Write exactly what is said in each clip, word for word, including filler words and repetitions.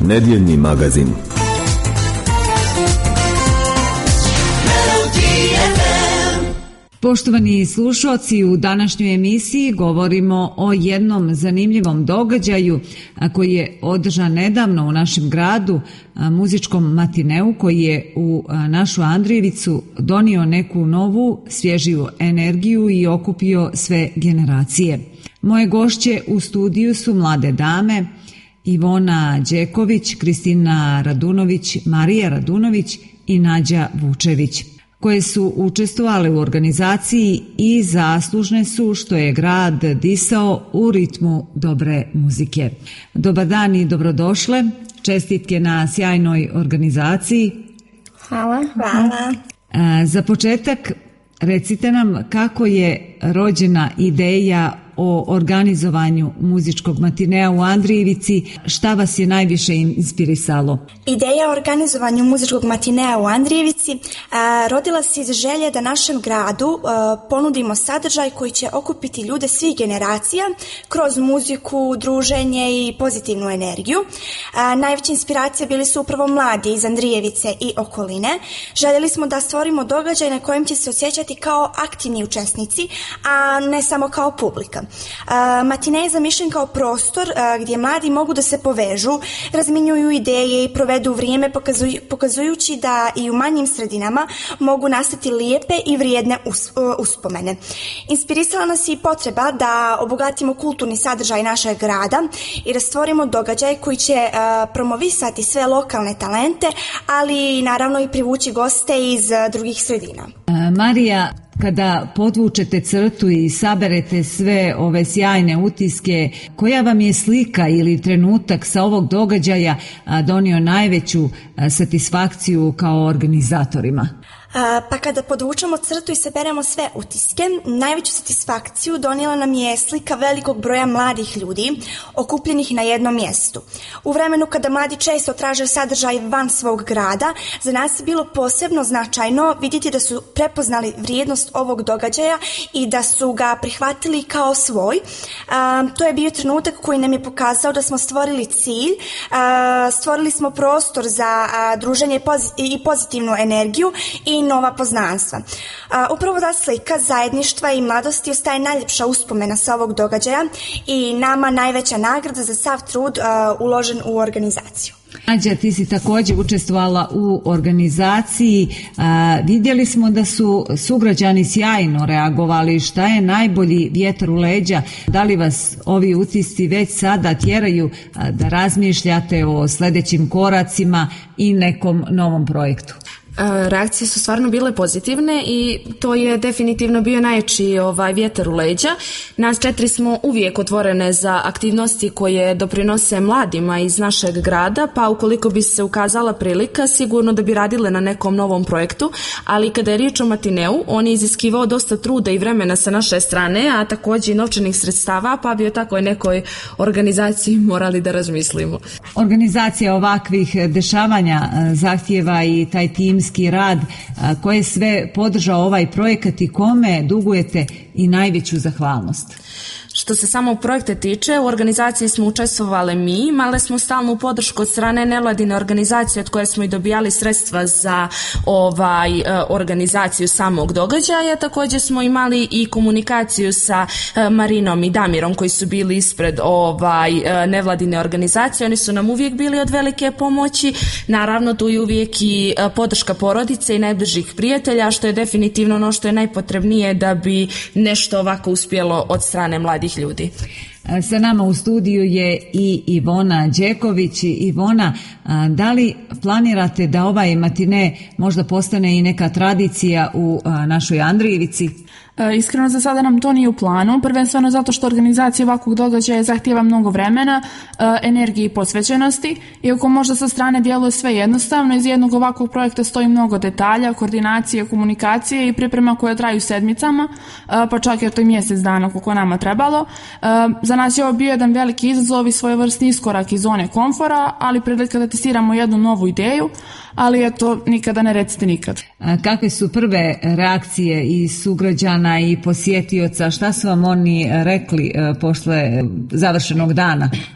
Nedjeljni magazin. Poštovani slušalci, u današnjoj emisiji govorimo o jednom zanimljivom događaju koji je održan nedavno u našem gradu, muzičkom matineu koji je u našu Andrijevicu donio neku novu, svježiju energiju i okupio sve generacije. Moje gošće u studiju su mlade dame Ivona Đeković, Kristina Radunović, Marija Radunović i Nađa Vučević, koje su učestvovale u organizaciji i zaslužne su što je grad disao u ritmu dobre muzike. Dobar dan i dobrodošle. Čestitke na sjajnoj organizaciji. Hvala. Hvala. Za početak recite nam kako je rođena ideja o organizovanju muzičkog matinea u Andrijevici, šta vas je najviše inspirisalo? Ideja o organizovanju muzičkog matinea u Andrijevici a, rodila se iz želje da našem gradu a, ponudimo sadržaj koji će okupiti ljude svih generacija kroz muziku, druženje i pozitivnu energiju. A, najveća inspiracija bili su upravo mladi iz Andrijevice i okoline. Željeli smo da stvorimo događaj na kojem će se osjećati kao aktivni učesnici, a ne samo kao publika. Uh, matinej je zamišljen kao prostor uh, gdje mladi mogu da se povežu, razminjuju ideje i provedu vrijeme pokazuj, pokazujući da i u manjim sredinama mogu nastati lijepe i vrijedne us, uh, uspomene. Inspirisala nas je i potreba da obogatimo kulturni sadržaj našeg grada i da stvorimo događaj koji će uh, promovisati sve lokalne talente, ali naravno i privući goste iz uh, drugih sredina. Uh, Marija, kada podvučete crtu i saberete sve ove sjajne utiske, koja vam je slika ili trenutak sa ovog događaja donio najveću satisfakciju kao organizatorima? Pa kada podvučemo crtu i saberemo sve utiske, najveću satisfakciju donijela nam je slika velikog broja mladih ljudi okupljenih na jednom mjestu. U vremenu kada mladi često traže sadržaj van svog grada, za nas je bilo posebno značajno vidjeti da su prepoznali vrijednost ovog događaja i da su ga prihvatili kao svoj. A, to je bio trenutak koji nam je pokazao da smo stvorili cilj, a, stvorili smo prostor za a, druženje i pozitivnu energiju i nova poznanstva. A, upravo ta slika zajedništva i mladosti ostaje najljepša uspomena sa ovog događaja i nama najveća nagrada za sav trud a, uložen u organizaciju. Nađa, ti si također učestvovala u organizaciji. A, vidjeli smo da su sugrađani sjajno reagovali. Šta je najbolji vjetar u leđa? Da li vas ovi utisci već sada tjeraju a, da razmišljate o sljedećim koracima i nekom novom projektu? Reakcije su stvarno bile pozitivne i to je definitivno bio najjači ovaj vjetar u leđa. Nas četiri smo uvijek otvorene za aktivnosti koje doprinose mladima iz našeg grada, pa ukoliko bi se ukazala prilika, sigurno da bi radile na nekom novom projektu, ali kada je riječ o matineu, on je iziskivao dosta truda i vremena sa naše strane, a također i novčanih sredstava, pa bi o takvoj nekoj organizaciji morali da razmislimo. Organizacija ovakvih dešavanja zahtijeva i taj tim rad. Ko je sve podržao ovaj projekat i kome dugujete i najveću zahvalnost? Što se samo projekta tiče, u organizaciji smo učestvovali mi, imali smo stalnu podršku od strane nevladine organizacije od koje smo i dobijali sredstva za ovaj organizaciju samog događaja. Također smo imali i komunikaciju sa Marinom i Damirom koji su bili ispred ovaj nevladine organizacije. Oni su nam uvijek bili od velike pomoći. Naravno, tu je uvijek i podrška porodice i najbližih prijatelja, što je definitivno ono što je najpotrebnije da bi nešto ovako uspjelo od strane mladih ljudi. Sa nama u studiju je i Ivona Đeković. Ivona, da li planirate da ovaj matine možda postane i neka tradicija u našoj Andrijevici? Iskreno za sada nam to nije u planu, prvenstveno zato što organizacija ovakvog događaja zahtijeva mnogo vremena, energije i posvećenosti. Iako možda sa strane djeluje sve jednostavno, iz jednog ovakvog projekta stoji mnogo detalja, koordinacije, komunikacije i priprema koje traju sedmicama, pa čak je to i mjesec dana koliko nama trebalo. Za nas je ovo bio jedan veliki izazov i svojevrsni iskorak iz zone komfora, ali prilika da testiramo jednu novu ideju, ali eto, nikada ne recite nikad. A kakve su prve reakcije i sugrađana i posjetioca? Šta su vam oni rekli posle završenog dana?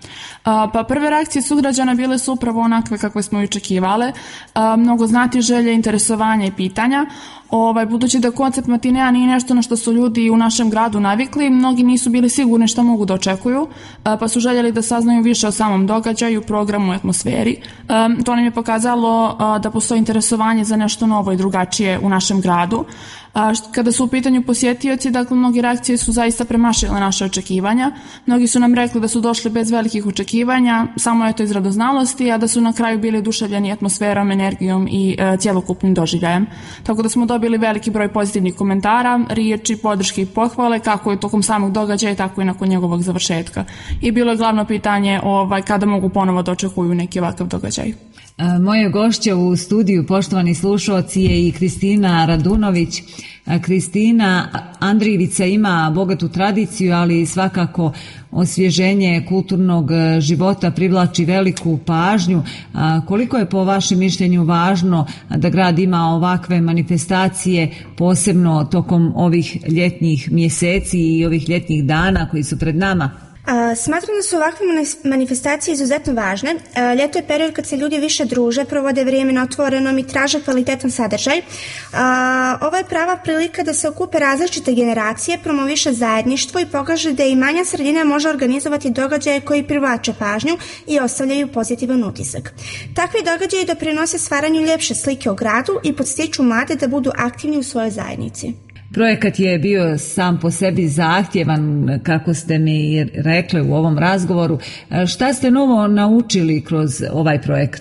Pa prve reakcije sugrađana bile su upravo onakve kakve smo i očekivale, mnogo znati želje, interesovanja i pitanja. Ovaj, budući da koncept matinea nije nešto na što su ljudi u našem gradu navikli, mnogi nisu bili sigurni šta mogu da očekuju, pa su željeli da saznaju više o samom događaju, programu i atmosferi. To nam je pokazalo da postoji interesovanje za nešto novo i drugačije u našem gradu. Kada su u pitanju posjetioci, dakle, mnogi reakcije su zaista premašile naše očekivanja. Mnogi su nam rekli da su došli bez velikih očekivanja, samo je to iz radoznalosti, a da su na kraju bili oduševljeni atmosferom, energijom i e, cjelokupnim doživljajem. Tako da smo dobili veliki broj pozitivnih komentara, riječi, podrške i pohvale, kako je tokom samog događaja, tako i nakon njegovog završetka. I bilo je glavno pitanje ovaj, kada mogu ponovo da očekuju neki ovakav događaj. Moje gošće u studiju, poštovani slušalci, je i Kristina Radunović. Kristina, Andrijevica ima bogatu tradiciju, ali svakako osvježenje kulturnog života privlači veliku pažnju. Koliko je po vašem mišljenju važno da grad ima ovakve manifestacije, posebno tokom ovih ljetnih mjeseci i ovih ljetnih dana koji su pred nama? Smatram da su ovakve manifestacije izuzetno važne. Ljeto je period kad se ljudi više druže, provode vrijeme na otvorenom i traže kvalitetan sadržaj. Ovo je prava prilika da se okupe različite generacije, promoviše zajedništvo i pokaže da i manja sredina može organizovati događaje koji privlače pažnju i ostavljaju pozitivan utisak. Takvi događaji doprinose stvaranju ljepše slike o gradu i podstiču mlade da budu aktivni u svojoj zajednici. Projekat je bio sam po sebi zahtjevan, kako ste mi rekli u ovom razgovoru. Šta ste novo naučili kroz ovaj projekat?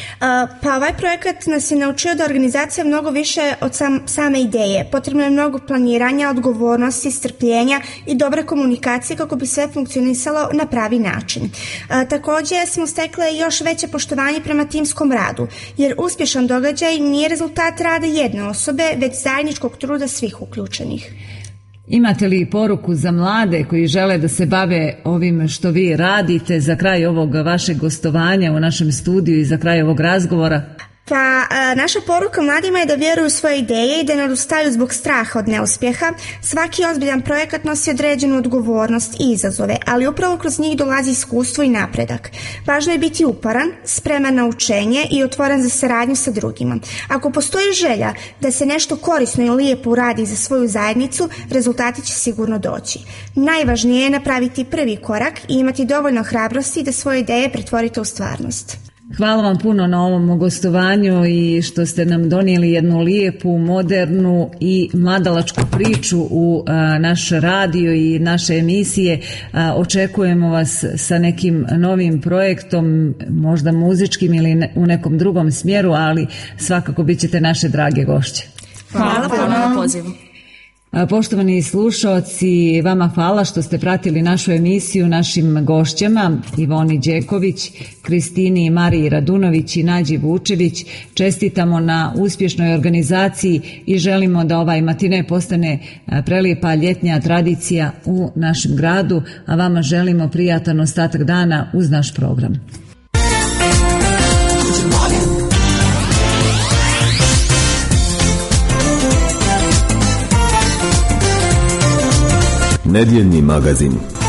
Pa ovaj projekat nas je naučio da organizacija mnogo više od sam, same ideje. Potrebno je mnogo planiranja, odgovornosti, strpljenja i dobre komunikacije kako bi sve funkcionisalo na pravi način. Također smo stekli još veće poštovanje prema timskom radu, jer uspješan događaj nije rezultat rada jedne osobe, već zajedničkog truda svih uključenih. Imate li poruku za mlade koji žele da se bave ovim što vi radite za kraj ovog vašeg gostovanja u našem studiju i za kraj ovog razgovora? Pa a, naša poruka mladima je da vjeruju u svoje ideje i da ne odustaju zbog straha od neuspjeha. Svaki ozbiljan projekat nosi određenu odgovornost i izazove, ali upravo kroz njih dolazi iskustvo i napredak. Važno je biti uporan, spreman na učenje i otvoren za saradnju sa drugima. Ako postoji želja da se nešto korisno i lijepo uradi za svoju zajednicu, rezultati će sigurno doći. Najvažnije je napraviti prvi korak i imati dovoljno hrabrosti da svoje ideje pretvorite u stvarnost. Hvala vam puno na ovom gostovanju i što ste nam donijeli jednu lijepu, modernu i mladalačku priču u a, naš radio i naše emisije. A, očekujemo vas sa nekim novim projektom, možda muzičkim ili ne, u nekom drugom smjeru, ali svakako bit ćete naše drage gošće. Hvala puno na pozivu. Poštovani slušaoci, vama hvala što ste pratili našu emisiju, našim gošćama Ivoni Đeković, Kristini Mariji Radunović i Nađi Vučević. Čestitamo na uspješnoj organizaciji i želimo da ovaj matine postane prelijepa ljetnja tradicija u našem gradu, a vama želimo prijatan ostatak dana uz naš program. Nedjeljni magazin.